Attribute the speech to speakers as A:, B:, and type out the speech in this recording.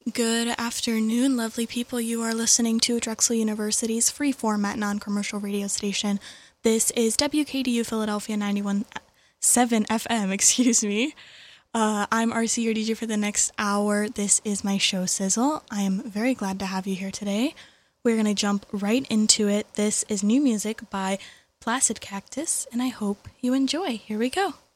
A: Good afternoon, lovely people. You are listening to Drexel University's free format non-commercial radio station. This is WKDU Philadelphia 91.7 FM, excuse me. I'm RC, your DJ for the next hour. This is my show, Sizzle. I am very glad to have you here today. We're going to jump right into it. This is new music by Placid Cactus, and I hope you enjoy. Here we go.